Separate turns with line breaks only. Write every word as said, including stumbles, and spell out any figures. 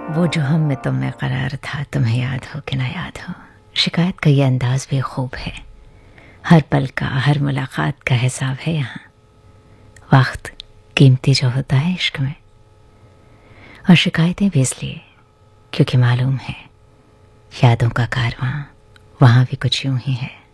वो जो हम में तुम में करार था, तुम्हें याद हो कि ना याद हो। शिकायत का ये अंदाज भी खूब है, हर पल का हर मुलाकात का हिसाब है यहाँ। वक्त कीमती जो होता है इश्क में, और शिकायतें भी इसलिए क्योंकि मालूम है यादों का कारवां वहाँ भी कुछ यूं ही है।